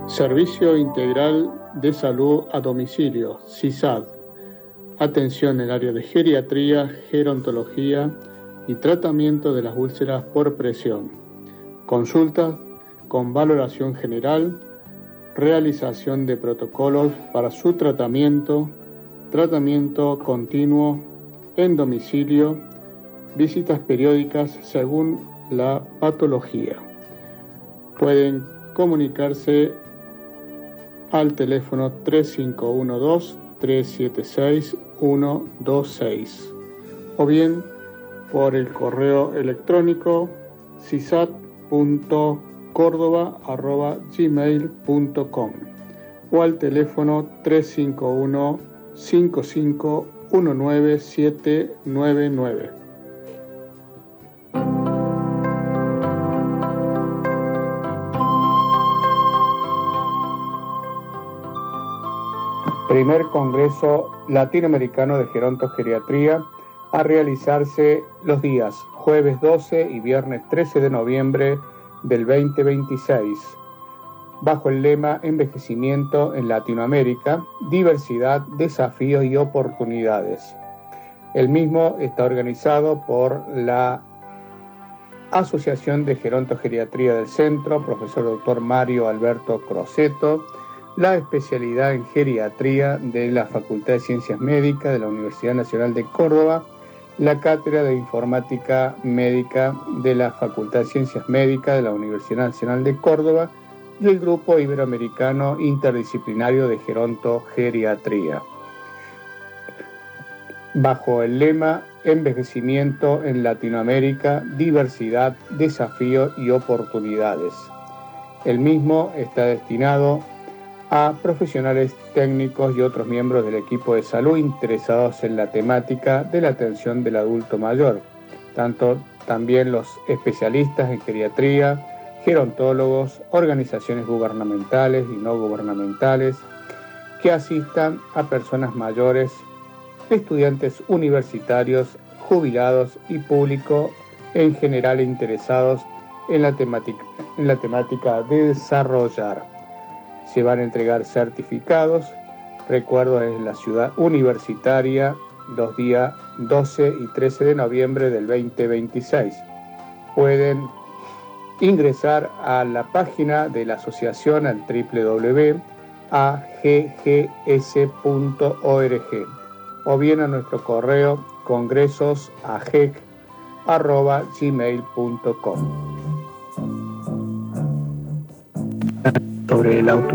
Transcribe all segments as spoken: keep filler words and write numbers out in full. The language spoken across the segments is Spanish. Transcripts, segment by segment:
Servicio Integral de Salud a Domicilio, S I S A D. Atención en el área de geriatría, gerontología y tratamiento de las úlceras por presión. Consulta con valoración general, realización de protocolos para su tratamiento, tratamiento continuo en domicilio, visitas periódicas según la patología. Pueden comunicarse al teléfono tres cinco uno dos, tres siete seis, uno dos seis o bien por el correo electrónico sisat punto córdoba arroba gmail punto com o al teléfono tres cinco uno, cinco cinco uno nueve siete nueve nueve. Primer Congreso Latinoamericano de Gerontogeriatría a realizarse los días jueves doce y viernes trece de noviembre del veinte veintiséis, bajo el lema Envejecimiento en Latinoamérica, diversidad, desafíos y oportunidades. El mismo está organizado por la Asociación de Gerontogeriatría del Centro, profesor doctor Mario Alberto Croceto, la especialidad en geriatría de la Facultad de Ciencias Médicas de la Universidad Nacional de Córdoba, la Cátedra de Informática Médica de la Facultad de Ciencias Médicas de la Universidad Nacional de Córdoba y el Grupo Iberoamericano Interdisciplinario de Gerontogeriatría. Bajo el lema Envejecimiento en Latinoamérica, diversidad, desafío y oportunidades. El mismo está destinado a profesionales técnicos y otros miembros del equipo de salud interesados en la temática de la atención del adulto mayor, tanto también los especialistas en geriatría, gerontólogos, organizaciones gubernamentales y no gubernamentales que asistan a personas mayores, estudiantes universitarios, jubilados y público en general interesados en la temática, en la temática de desarrollar. Se van a entregar certificados, recuerdo es la ciudad universitaria, los días doce y trece de noviembre del veinte veintiséis. Pueden ingresar a la página de la asociación al doble u doble u doble u punto a g g s punto org o bien a nuestro correo congresosagec arroba gmail punto com. Sobre el auto.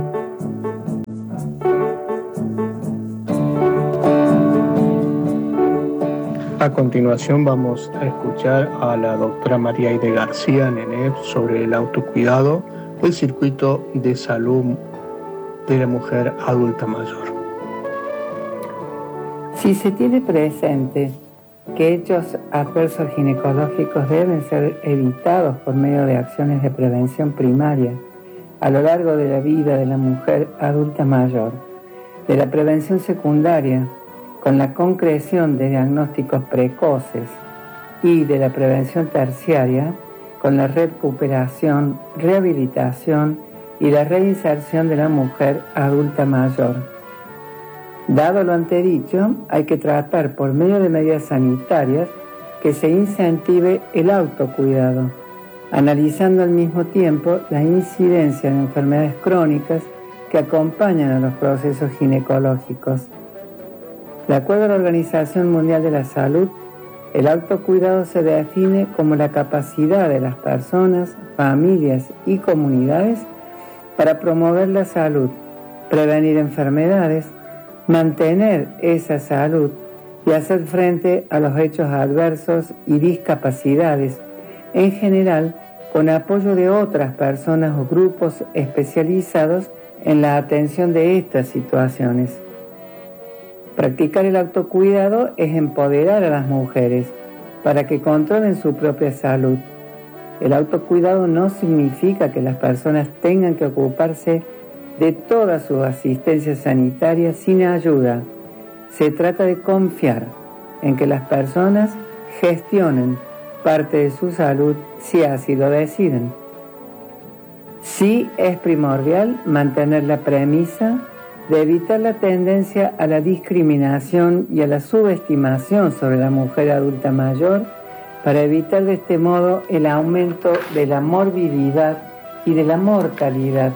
A continuación vamos a escuchar a la doctora María Aide García Nenep sobre el autocuidado del circuito de salud de la mujer adulta mayor. Si se tiene presente que hechos adversos ginecológicos deben ser evitados por medio de acciones de prevención primaria a lo largo de la vida de la mujer adulta mayor, de la prevención secundaria con la concreción de diagnósticos precoces y de la prevención terciaria con la recuperación, rehabilitación y la reinserción de la mujer adulta mayor. Dado lo anterior, hay que tratar por medio de medidas sanitarias que se incentive el autocuidado, analizando al mismo tiempo la incidencia de enfermedades crónicas que acompañan a los procesos ginecológicos. De acuerdo a la Organización Mundial de la Salud, el autocuidado se define como la capacidad de las personas, familias y comunidades para promover la salud, prevenir enfermedades, mantener esa salud y hacer frente a los hechos adversos y discapacidades, en general con apoyo de otras personas o grupos especializados en la atención de estas situaciones. Practicar el autocuidado es empoderar a las mujeres para que controlen su propia salud. El autocuidado no significa que las personas tengan que ocuparse de toda su asistencia sanitaria sin ayuda. Se trata de confiar en que las personas gestionen parte de su salud si así lo deciden. Sí es primordial mantener la premisa de evitar la tendencia a la discriminación y a la subestimación sobre la mujer adulta mayor para evitar de este modo el aumento de la morbilidad y de la mortalidad,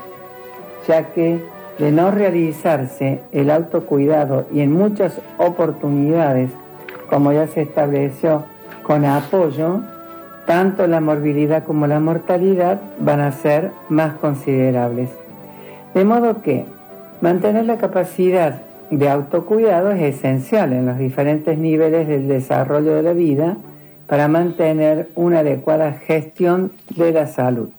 ya que de no realizarse el autocuidado y en muchas oportunidades, como ya se estableció con apoyo, tanto la morbilidad como la mortalidad van a ser más considerables. De modo que mantener la capacidad de autocuidado es esencial en los diferentes niveles del desarrollo de la vida para mantener una adecuada gestión de la salud.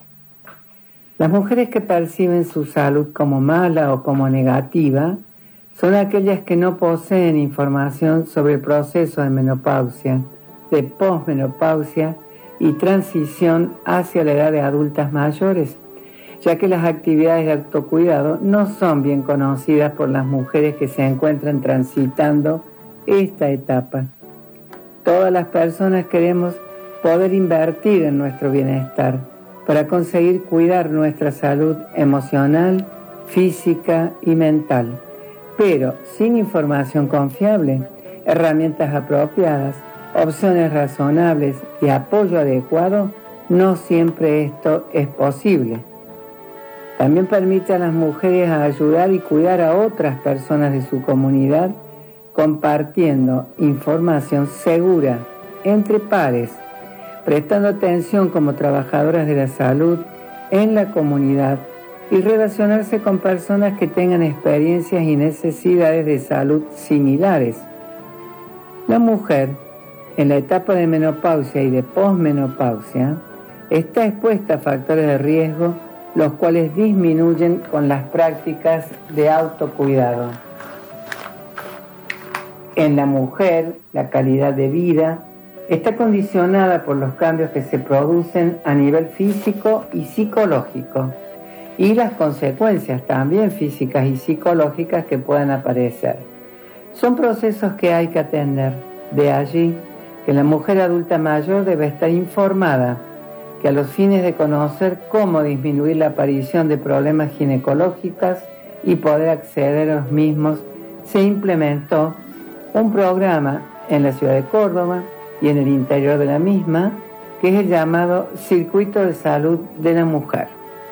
Las mujeres que perciben su salud como mala o como negativa son aquellas que no poseen información sobre el proceso de menopausia, de posmenopausia y transición hacia la edad de adultas mayores, ya que las actividades de autocuidado no son bien conocidas por las mujeres que se encuentran transitando esta etapa. Todas las personas queremos poder invertir en nuestro bienestar para conseguir cuidar nuestra salud emocional, física y mental, pero sin información confiable, herramientas apropiadas, opciones razonables y apoyo adecuado, no siempre esto es posible. También permite a las mujeres ayudar y cuidar a otras personas de su comunidad, compartiendo información segura entre pares, prestando atención como trabajadoras de la salud en la comunidad y relacionarse con personas que tengan experiencias y necesidades de salud similares. La mujer, en la etapa de menopausia y de posmenopausia, está expuesta a factores de riesgo, los cuales disminuyen con las prácticas de autocuidado. En la mujer, la calidad de vida está condicionada por los cambios que se producen a nivel físico y psicológico y las consecuencias también físicas y psicológicas que puedan aparecer. Son procesos que hay que atender. De allí que la mujer adulta mayor debe estar informada que a los fines de conocer cómo disminuir la aparición de problemas ginecológicos y poder acceder a los mismos, se implementó un programa en la ciudad de Córdoba y en el interior de la misma, que es el llamado Circuito de Salud de la Mujer.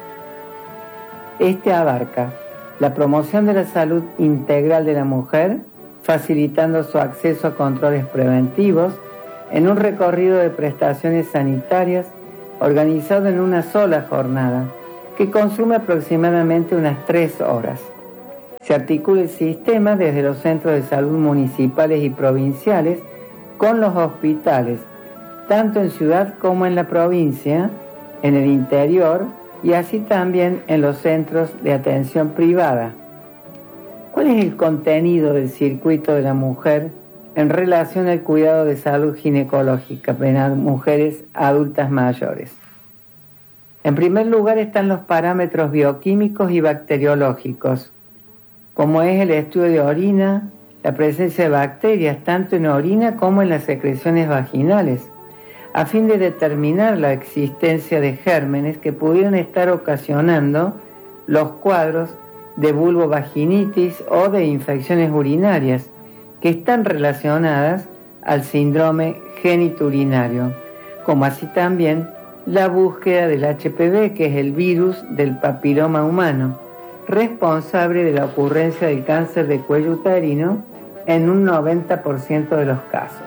Este abarca la promoción de la salud integral de la mujer, facilitando su acceso a controles preventivos, en un recorrido de prestaciones sanitarias organizado en una sola jornada, que consume aproximadamente unas tres horas. Se articula el sistema desde los centros de salud municipales y provinciales con los hospitales, tanto en ciudad como en la provincia, en el interior y así también en los centros de atención privada. ¿Cuál es el contenido del circuito de la mujer en relación al cuidado de salud ginecológica para mujeres adultas mayores? En primer lugar están los parámetros bioquímicos y bacteriológicos, como es el estudio de orina, la presencia de bacterias tanto en orina como en las secreciones vaginales, a fin de determinar la existencia de gérmenes que pudieran estar ocasionando los cuadros de vulvovaginitis o de infecciones urinarias que están relacionadas al síndrome genitourinario, como así también la búsqueda del H P V, que es el virus del papiloma humano, responsable de la ocurrencia del cáncer de cuello uterino en un noventa por ciento de los casos.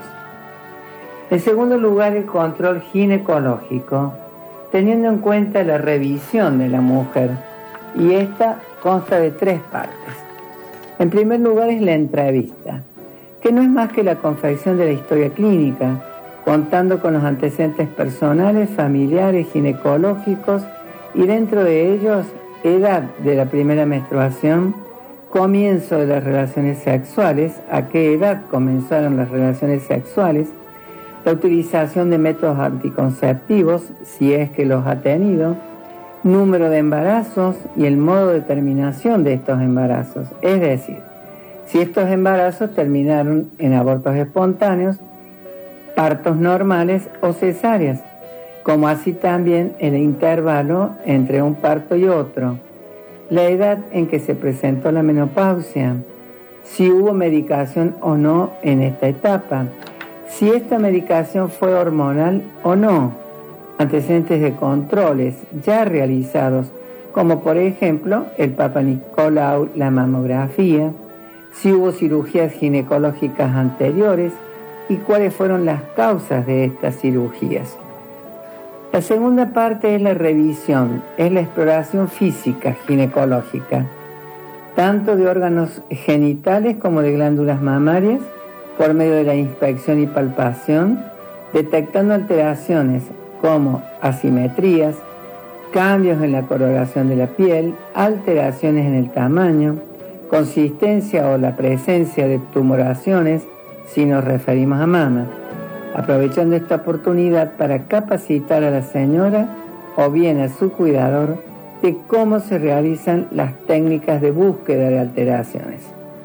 En segundo lugar, el control ginecológico, teniendo en cuenta la revisión de la mujer, y esta consta de tres partes. En primer lugar es la entrevista, que no es más que la confección de la historia clínica, contando con los antecedentes personales, familiares, ginecológicos y dentro de ellos edad de la primera menstruación, comienzo de las relaciones sexuales, a qué edad comenzaron las relaciones sexuales, la utilización de métodos anticonceptivos, si es que los ha tenido, número de embarazos y el modo de terminación de estos embarazos, es decir, si estos embarazos terminaron en abortos espontáneos, partos normales o cesáreas, como así también el intervalo entre un parto y otro, la edad en que se presentó la menopausia, si hubo medicación o no en esta etapa, si esta medicación fue hormonal o no, antecedentes de controles ya realizados, como por ejemplo el Papa Nicolau, la mamografía, si hubo cirugías ginecológicas anteriores y cuáles fueron las causas de estas cirugías. La segunda parte es la revisión, es la exploración física ginecológica, tanto de órganos genitales como de glándulas mamarias, por medio de la inspección y palpación, detectando alteraciones como asimetrías, cambios en la coloración de la piel, alteraciones en el tamaño, consistencia o la presencia de tumoraciones, si nos referimos a mama, aprovechando esta oportunidad para capacitar a la señora o bien a su cuidador de cómo se realizan las técnicas de búsqueda de alteraciones.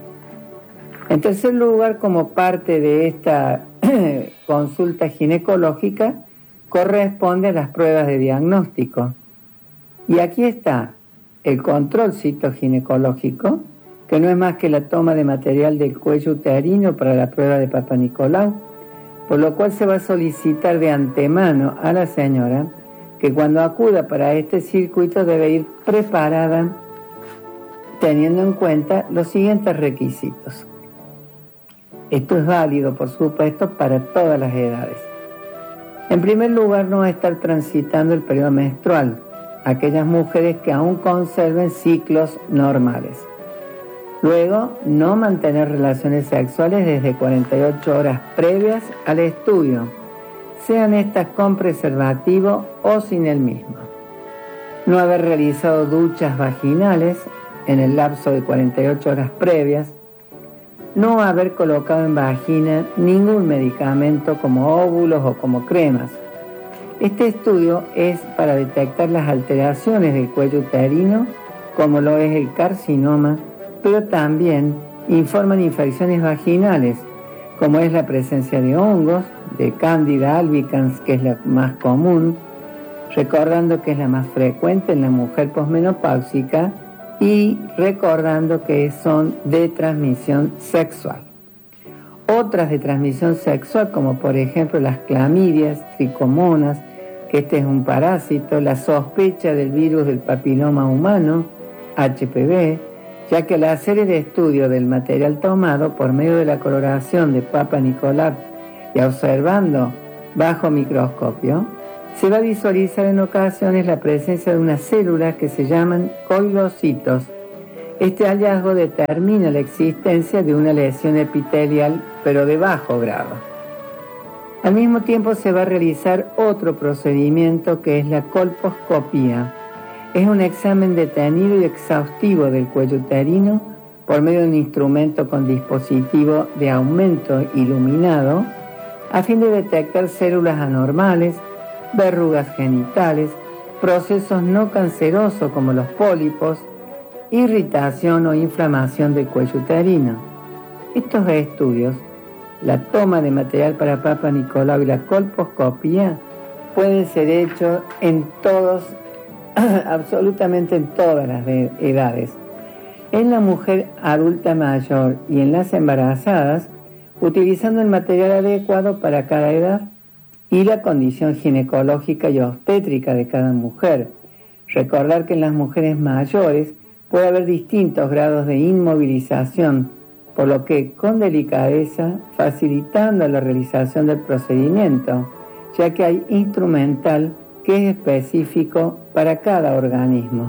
En tercer lugar, como parte de esta consulta ginecológica, corresponde a las pruebas de diagnóstico. Y aquí está el control citoginecológico, que no es más que la toma de material del cuello uterino para la prueba de Papa Nicolau, por lo cual se va a solicitar de antemano a la señora que cuando acuda para este circuito debe ir preparada teniendo en cuenta los siguientes requisitos. Esto es válido, por supuesto, para todas las edades. En primer lugar, no va a estar transitando el periodo menstrual, aquellas mujeres que aún conserven ciclos normales. Luego, no mantener relaciones sexuales desde cuarenta y ocho horas previas al estudio, sean estas con preservativo o sin el mismo. No haber realizado duchas vaginales en el lapso de cuarenta y ocho horas previas. No haber colocado en vagina ningún medicamento como óvulos o como cremas. Este estudio es para detectar las alteraciones del cuello uterino, como lo es el carcinoma, pero también informan infecciones vaginales, como es la presencia de hongos, de Candida albicans, que es la más común, recordando que es la más frecuente en la mujer posmenopáusica y recordando que son de transmisión sexual. Otras de transmisión sexual, como por ejemplo las clamidias, tricomonas, que este es un parásito, la sospecha del virus del papiloma humano, H P V, ya que al hacer el estudio del material tomado por medio de la coloración de Papa Nicolau y observando bajo microscopio, se va a visualizar en ocasiones la presencia de unas células que se llaman coilocitos. Este hallazgo determina la existencia de una lesión epitelial, pero de bajo grado. Al mismo tiempo se va a realizar otro procedimiento que es la colposcopía. Es un examen detenido y exhaustivo del cuello uterino por medio de un instrumento con dispositivo de aumento iluminado a fin de detectar células anormales, verrugas genitales, procesos no cancerosos como los pólipos, irritación o inflamación del cuello uterino. Estos estudios, la toma de material para Papa Nicolau y la colposcopía, pueden ser hechos en todos, absolutamente en todas las edades. En la mujer adulta mayor y en las embarazadas, utilizando el material adecuado para cada edad y la condición ginecológica y obstétrica de cada mujer. Recordar que en las mujeres mayores puede haber distintos grados de inmovilización, por lo que con delicadeza, facilitando la realización del procedimiento, ya que hay instrumental que es específico para cada organismo.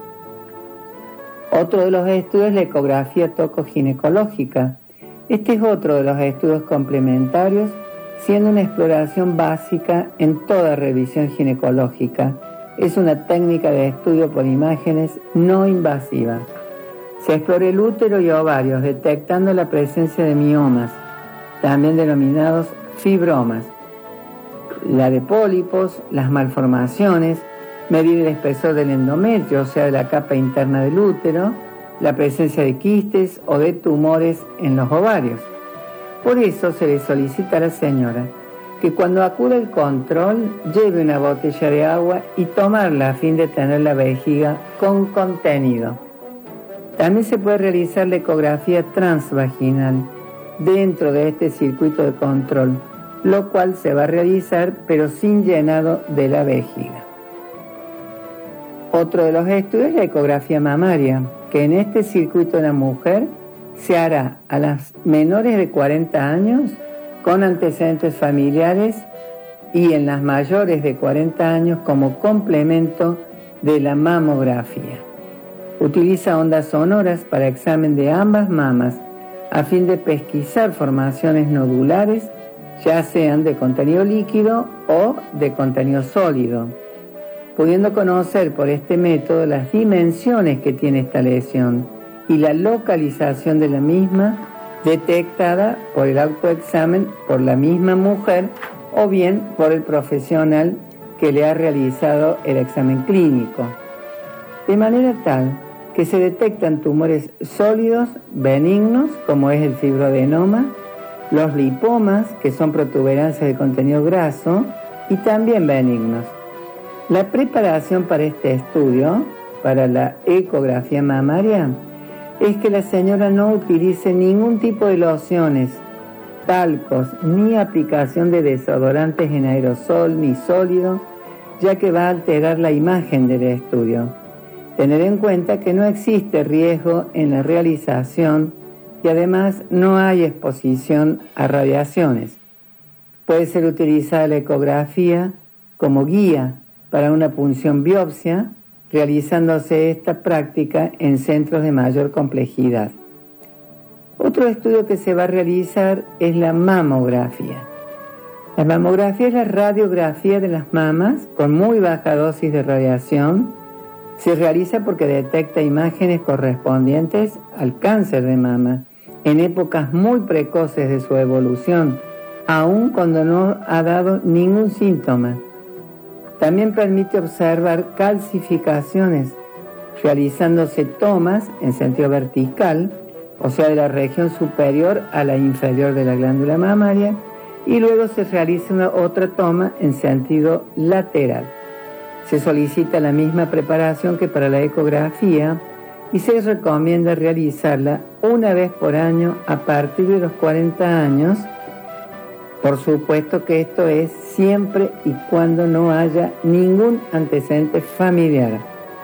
Otro de los estudios es la ecografía tocoginecológica. Este es otro de los estudios complementarios, siendo una exploración básica en toda revisión ginecológica. Es una técnica de estudio por imágenes no invasiva. Se explora el útero y ovarios, detectando la presencia de miomas, también denominados fibromas, la de pólipos, las malformaciones, medir el espesor del endometrio, o sea, de la capa interna del útero, la presencia de quistes o de tumores en los ovarios. Por eso se le solicita a la señora que cuando acude el control lleve una botella de agua y tomarla a fin de tener la vejiga con contenido. También se puede realizar la ecografía transvaginal dentro de este circuito de control, lo cual se va a realizar pero sin llenado de la vejiga. Otro de los estudios es la ecografía mamaria, que en este circuito de la mujer se hará a las menores de cuarenta años con antecedentes familiares y en las mayores de cuarenta años como complemento de la mamografía. Utiliza ondas sonoras para examen de ambas mamas a fin de pesquisar formaciones nodulares, ya sean de contenido líquido o de contenido sólido, pudiendo conocer por este método las dimensiones que tiene esta lesión y la localización de la misma detectada por el autoexamen por la misma mujer o bien por el profesional que le ha realizado el examen clínico, de manera tal que se detectan tumores sólidos, benignos, como es el fibroadenoma, los lipomas, que son protuberancias de contenido graso, y también benignos. La preparación para este estudio, para la ecografía mamaria, es que la señora no utilice ningún tipo de lociones, talcos, ni aplicación de desodorantes en aerosol ni sólido, ya que va a alterar la imagen del estudio. Tener en cuenta que no existe riesgo en la realización y además no hay exposición a radiaciones. Puede ser utilizada la ecografía como guía para una punción biopsia, realizándose esta práctica en centros de mayor complejidad. Otro estudio que se va a realizar es la mamografía. La mamografía es la radiografía de las mamas con muy baja dosis de radiación. Se realiza porque detecta imágenes correspondientes al cáncer de mama en épocas muy precoces de su evolución, aun cuando no ha dado ningún síntoma. También permite observar calcificaciones, realizándose tomas en sentido vertical, o sea, de la región superior a la inferior de la glándula mamaria, y luego se realiza una otra toma en sentido lateral. Se solicita la misma preparación que para la ecografía y se recomienda realizarla una vez por año a partir de los cuarenta años. Por supuesto que esto es siempre y cuando no haya ningún antecedente familiar.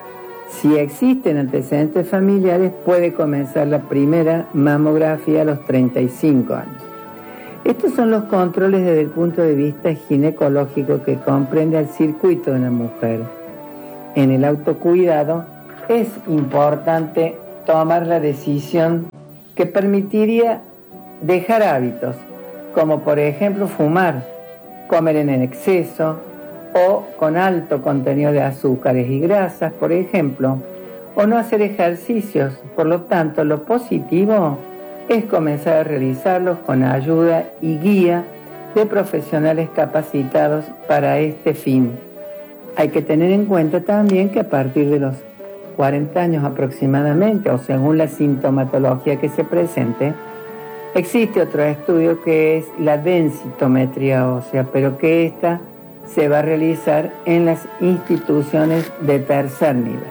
Si existen antecedentes familiares, puede comenzar la primera mamografía a los treinta y cinco años. Estos son los controles desde el punto de vista ginecológico que comprende al circuito de la mujer. En el autocuidado es importante tomar la decisión que permitiría dejar hábitos, como por ejemplo fumar, comer en exceso o con alto contenido de azúcares y grasas, por ejemplo, o no hacer ejercicios. Por lo tanto, lo positivo es comenzar a realizarlos con ayuda y guía de profesionales capacitados para este fin. Hay que tener en cuenta también que a partir de los cuarenta años aproximadamente, o según la sintomatología que se presente, existe otro estudio que es la densitometría ósea, pero que esta se va a realizar en las instituciones de tercer nivel.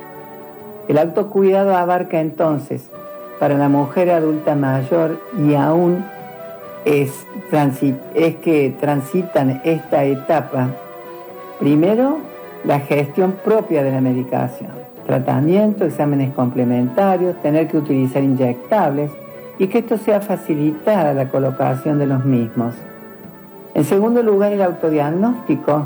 El autocuidado abarca entonces para la mujer adulta mayor y aún es, transi- es que transitan esta etapa. Primero, la gestión propia de la medicación, tratamiento, exámenes complementarios, tener que utilizar inyectables y que esto sea facilitada la colocación de los mismos. En segundo lugar, el autodiagnóstico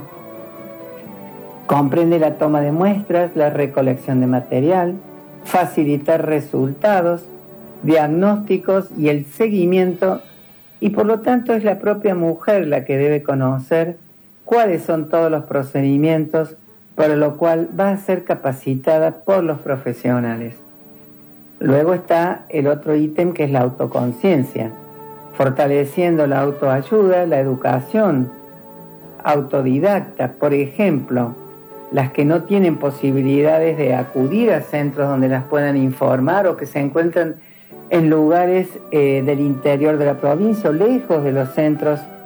comprende la toma de muestras, la recolección de material, facilitar resultados, diagnósticos y el seguimiento, y por lo tanto es la propia mujer la que debe conocer cuáles son todos los procedimientos, para lo cual va a ser capacitada por los profesionales. Luego está el otro ítem que es la autoconciencia, fortaleciendo la autoayuda, la educación autodidacta, por ejemplo, las que no tienen posibilidades de acudir a centros donde las puedan informar o que se encuentran en lugares eh, del interior de la provincia o lejos de los centros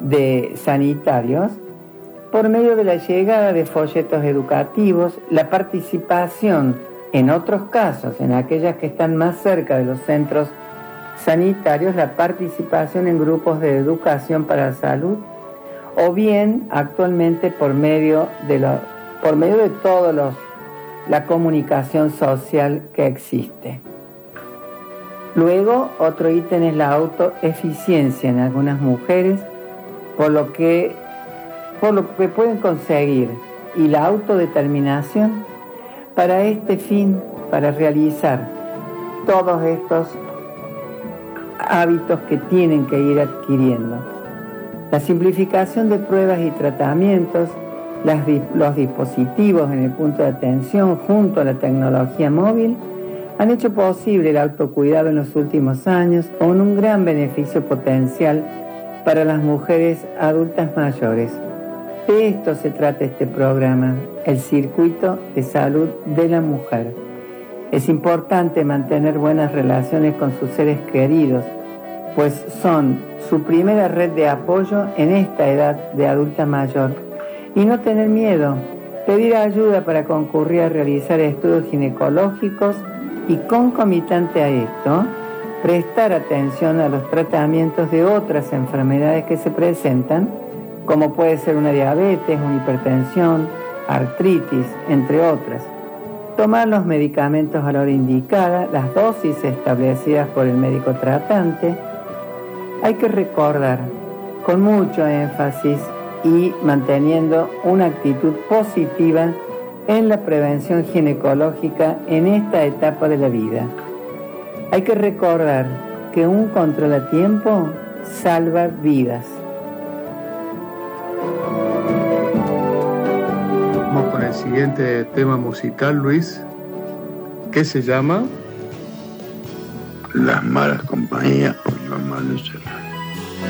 de sanitarios por medio de la llegada de folletos educativos, la participación en otros casos, en aquellas que están más cerca de los centros sanitarios, la participación en grupos de educación para la salud, o bien actualmente por medio de, lo, por medio de todos los, la comunicación social que existe. Luego, otro ítem es la autoeficiencia en algunas mujeres, por lo que, por lo que pueden conseguir, y la autodeterminación para este fin, para realizar todos estos hábitos que tienen que ir adquiriendo. La simplificación de pruebas y tratamientos, las, los dispositivos en el punto de atención junto a la tecnología móvil han hecho posible el autocuidado en los últimos años con un gran beneficio potencial para las mujeres adultas mayores. De esto se trata este programa, el circuito de salud de la mujer. Es importante mantener buenas relaciones con sus seres queridos, pues son su primera red de apoyo en esta edad de adulta mayor. Y no tener miedo, pedir ayuda para concurrir a realizar estudios ginecológicos y concomitante a esto, prestar atención a los tratamientos de otras enfermedades que se presentan, como puede ser una diabetes, una hipertensión, artritis, entre otras. Tomar los medicamentos a la hora indicada, las dosis establecidas por el médico tratante. Hay que recordar con mucho énfasis y manteniendo una actitud positiva en la prevención ginecológica en esta etapa de la vida. Hay que recordar que un control a tiempo salva vidas. Vamos con el siguiente tema musical, Luis, que se llama Las malas compañías por los malos celos.